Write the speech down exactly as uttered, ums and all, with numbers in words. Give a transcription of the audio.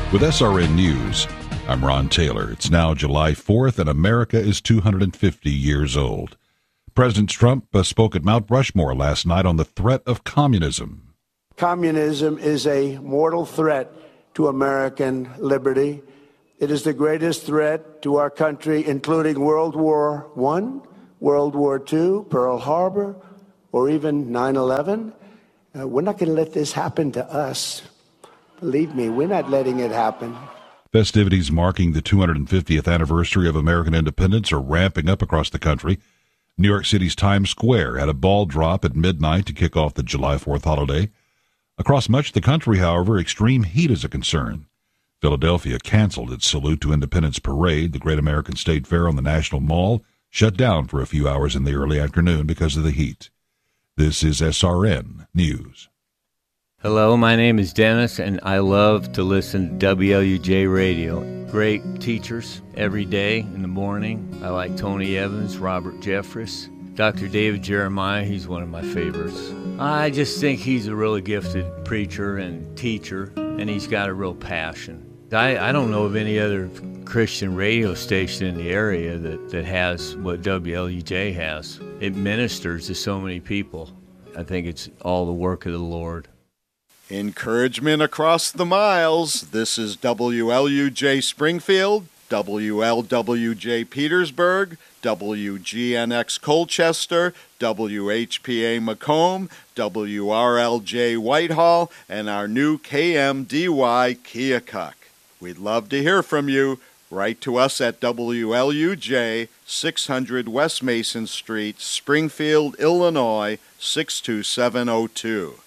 With S R N News, I'm Ron Taylor. It's now July fourth, and America is two hundred fifty years old. President Trump uh, spoke at Mount Rushmore last night on the threat of communism. Communism is a mortal threat to American liberty. It is the greatest threat to our country, including World War One, World War Two, Pearl Harbor, or even nine eleven. Uh, we're not going to let this happen to us. Believe me, we're not letting it happen. Festivities marking the two hundred fiftieth anniversary of American independence are ramping up across the country. New York City's Times Square had a ball drop at midnight to kick off the July fourth holiday. Across much of the country, however, extreme heat is a concern. Philadelphia canceled its Salute to Independence parade. The Great American State Fair on the National Mall shut down for a few hours in the early afternoon because of the heat. This is S R N News. Hello, my name is Dennis, and I love to listen to W L U J Radio. Great teachers every day in the morning. I like Tony Evans, Robert Jeffress, Doctor David Jeremiah. He's one of my favorites. I just think he's a really gifted preacher and teacher, and he's got a real passion. I, I don't know of any other Christian radio station in the area that, that has what W L U J has. It ministers to so many people. I think it's all the work of the Lord. Encouragement across the miles. This is W L U J Springfield, W L W J Petersburg, W G N X Colchester, W H P A Macomb, W R L J Whitehall, and our new K M D Y Keokuk. We'd love to hear from you. Write to us at W L U J, six hundred West Mason Street, Springfield, Illinois, six two seven oh two.